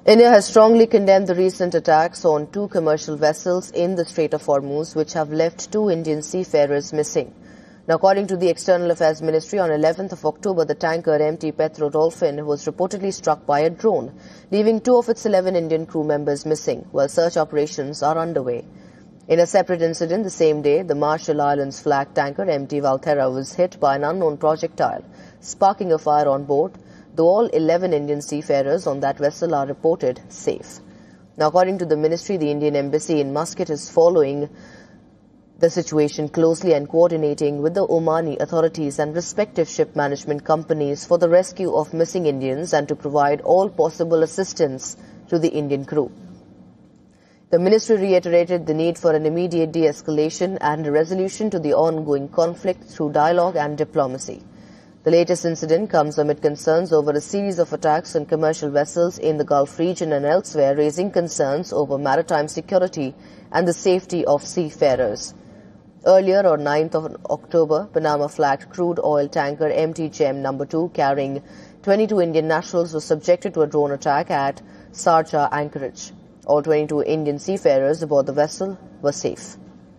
India has strongly condemned the recent attacks on two commercial vessels in the Strait of Hormuz, which have left two Indian seafarers missing. Now, according to the External Affairs Ministry, on 11th of October, the tanker MT Petro Dolphin was reportedly struck by a drone, leaving two of its 11 Indian crew members missing, while search operations are underway. In a separate incident the same day, the Marshall Islands flagged tanker MT Valterra was hit by an unknown projectile, sparking a fire on board, though all 11 Indian seafarers on that vessel are reported safe. Now, according to the ministry, the Indian embassy in Muscat is following the situation closely and coordinating with the Omani authorities and respective ship management companies for the rescue of missing Indians and to provide all possible assistance to the Indian crew. The ministry reiterated the need for an immediate de-escalation and a resolution to the ongoing conflict through dialogue and diplomacy. The latest incident comes amid concerns over a series of attacks on commercial vessels in the Gulf region and elsewhere, raising concerns over maritime security and the safety of seafarers. Earlier, on 9th of October, Panama-flagged crude oil tanker MT Gem No. 2 carrying 22 Indian nationals was subjected to a drone attack at Sharjah anchorage. All 22 Indian seafarers aboard the vessel were safe.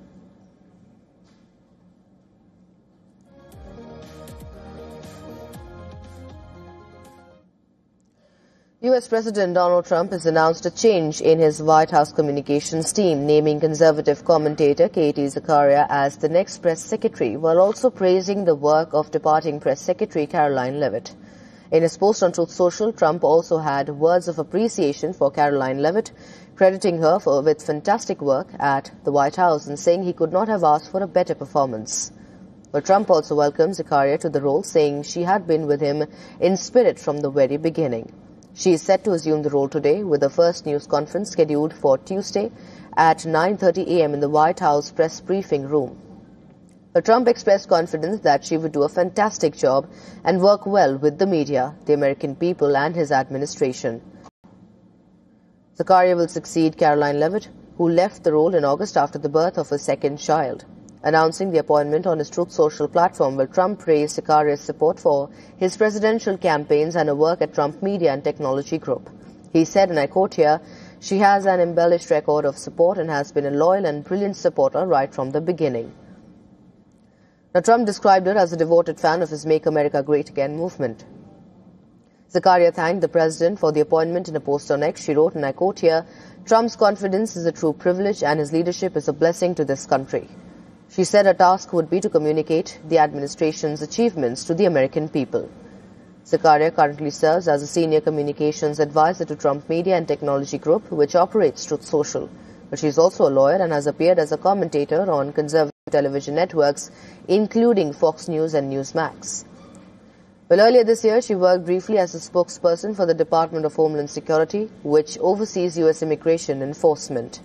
U.S. President Donald Trump has announced a change in his White House communications team, naming conservative commentator Katie Zakaria as the next press secretary, while also praising the work of departing press secretary Karoline Leavitt. In his post on Truth Social, Trump also had words of appreciation for Karoline Leavitt, crediting her with fantastic work at the White House and saying he could not have asked for a better performance. But Trump also welcomed Zakaria to the role, saying she had been with him in spirit from the very beginning. She is set to assume the role today, with the first news conference scheduled for Tuesday at 9:30 a.m. in the White House press briefing room. But Trump expressed confidence that she would do a fantastic job and work well with the media, the American people and his administration. Zakaria will succeed Karoline Leavitt, who left the role in August after the birth of her second child. Announcing the appointment on his Truth Social platform, while Trump praised Zakaria's support for his presidential campaigns and her work at Trump Media and Technology Group. He said, and I quote here, "She has an embellished record of support and has been a loyal and brilliant supporter right from the beginning." Now, Trump described her as a devoted fan of his Make America Great Again movement. Zakaria thanked the president for the appointment in a post on X. She wrote, and I quote here, "Trump's confidence is a true privilege and his leadership is a blessing to this country." She said her task would be to communicate the administration's achievements to the American people. Zakaria currently serves as a senior communications advisor to Trump Media and Technology Group, which operates Truth Social. But she is also a lawyer and has appeared as a commentator on conservative television networks, including Fox News and Newsmax. Well, earlier this year, she worked briefly as a spokesperson for the Department of Homeland Security, which oversees U.S. immigration enforcement.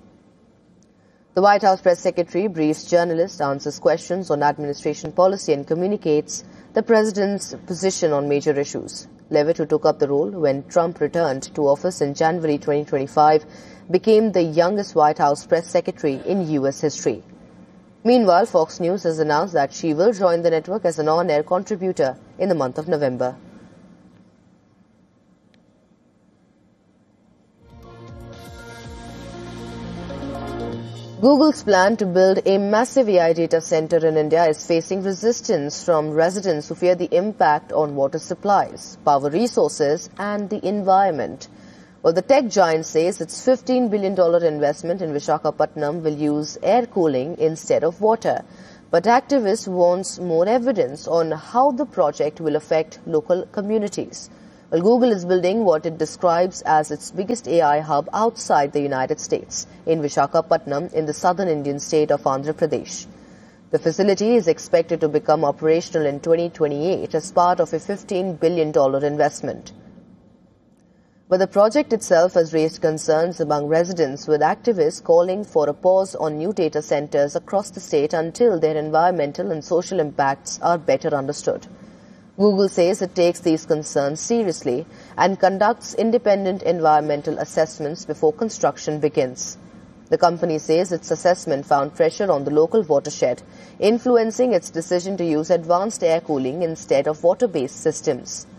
The White House press secretary briefs journalists, answers questions on administration policy and communicates the president's position on major issues. Leavitt, who took up the role when Trump returned to office in January 2025, became the youngest White House press secretary in U.S. history. Meanwhile, Fox News has announced that she will join the network as an on-air contributor in the month of November. Google's plan to build a massive AI data center in India is facing resistance from residents who fear the impact on water supplies, power resources and the environment. Well, the tech giant says its $15 billion investment in Visakhapatnam will use air cooling instead of water. But activists want more evidence on how the project will affect local communities. Well, Google is building what it describes as its biggest AI hub outside the United States, in Visakhapatnam in the southern Indian state of Andhra Pradesh. The facility is expected to become operational in 2028 as part of a $15 billion investment. But the project itself has raised concerns among residents, with activists calling for a pause on new data centers across the state until their environmental and social impacts are better understood. Google says it takes these concerns seriously and conducts independent environmental assessments before construction begins. The company says its assessment found pressure on the local watershed, influencing its decision to use advanced air cooling instead of water-based systems.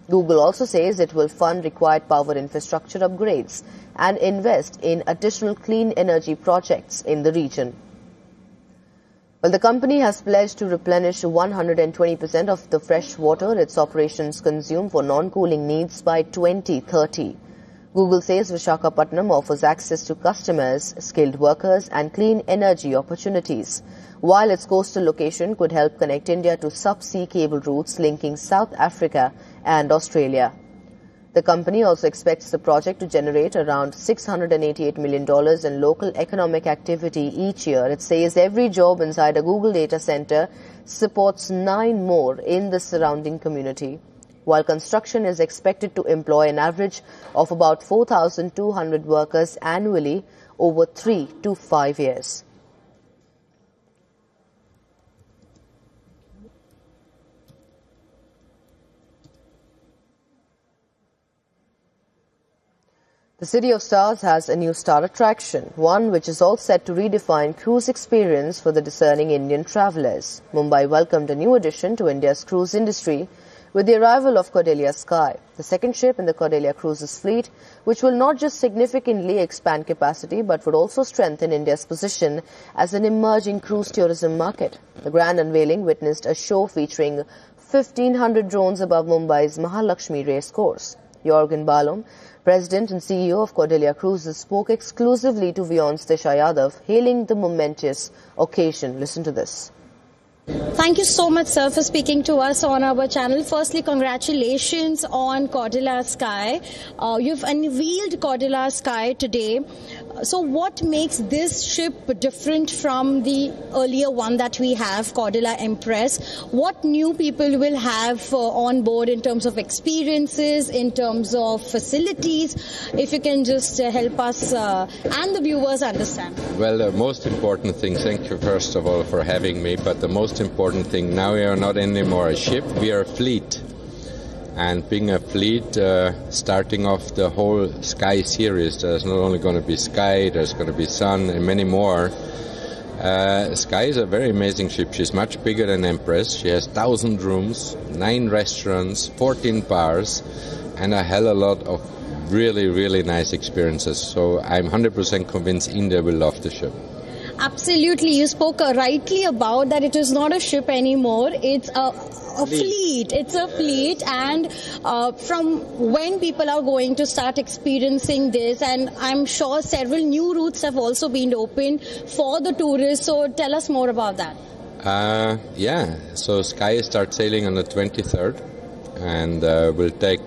Google also says it will fund required power infrastructure upgrades and invest in additional clean energy projects in the region. Well, the company has pledged to replenish 120% of the fresh water its operations consume for non-cooling needs by 2030. Google says Visakhapatnam offers access to customers, skilled workers and clean energy opportunities, while its coastal location could help connect India to sub-sea cable routes linking South Africa and Australia. The company also expects the project to generate around $688 million in local economic activity each year. It says every job inside a Google data center supports 9 more in the surrounding community, while construction is expected to employ an average of about 4,200 workers annually over 3 to 5 years. The City of Stars has a new star attraction, one which is all set to redefine cruise experience for the discerning Indian travellers. Mumbai welcomed a new addition to India's cruise industry with the arrival of Cordelia Sky, the second ship in the Cordelia Cruises fleet, which will not just significantly expand capacity but would also strengthen India's position as an emerging cruise tourism market. The grand unveiling witnessed a show featuring 1,500 drones above Mumbai's Mahalakshmi racecourse. Jorgen Balom, President and CEO of Cordelia Cruises, spoke exclusively to Vyon's Tisha Yadav, hailing the momentous occasion. Listen to this. Thank you so much, sir, for speaking to us on our channel. Firstly, congratulations on Cordelia Sky. You've unveiled Cordelia Sky today. So what makes this ship different from the earlier one that we have, Cordelia Empress? What new people will have on board in terms of experiences, in terms of facilities? If you can just help us and the viewers understand. Well, the most important thing, thank you first of all for having me, but the most important thing, now we are not anymore a ship, we are a fleet. And being a fleet, starting off the whole Sky series, there's not only going to be Sky, there's going to be Sun and many more. Sky is a very amazing ship. She's much bigger than Empress. She has 1,000 rooms, 9 restaurants, 14 bars, and a hell of a lot of really, really nice experiences. So I'm 100% convinced India will love the ship. Absolutely. You spoke rightly about that it is not a ship anymore. It's a fleet. It's a fleet, and from when people are going to start experiencing this, and I'm sure several new routes have also been opened for the tourists. So tell us more about that. Yeah, so Sky starts sailing on the 23rd, and we'll take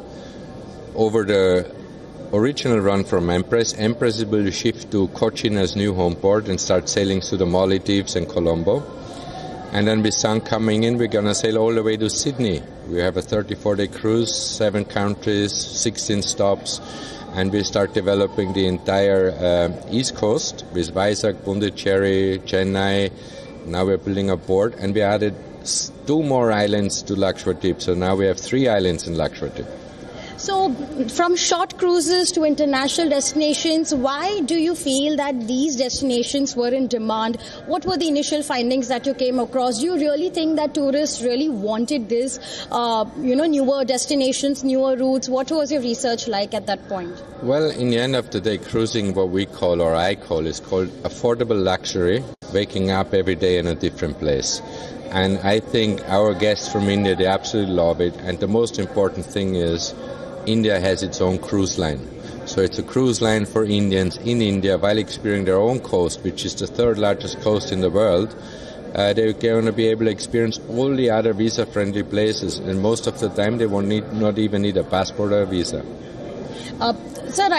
over the original run from Empress. Empress will shift to Cochin as new home port and start sailing to the Maldives and Colombo. And then with Sun coming in, we're going to sail all the way to Sydney. We have a 34-day cruise, 7 countries, 16 stops, and we start developing the entire East Coast with Vizag, Pondicherry, Chennai. Now we're building a port, and we added 2 more islands to Lakshadweep. So now we have 3 islands in Lakshadweep. So from short cruises to international destinations, why do you feel that these destinations were in demand? What were the initial findings that you came across? Do you really think that tourists really wanted this, newer destinations, newer routes? What was your research like at that point? Well, in the end of the day, cruising, what we call, or I call, is called affordable luxury, waking up every day in a different place. And I think our guests from India, they absolutely love it. And the most important thing is, India has its own cruise line. So it's a cruise line for Indians in India while experiencing their own coast, which is the 3rd largest coast in the world. They're going to be able to experience all the other visa-friendly places, and most of the time they won't not even need a passport or a visa. Sir,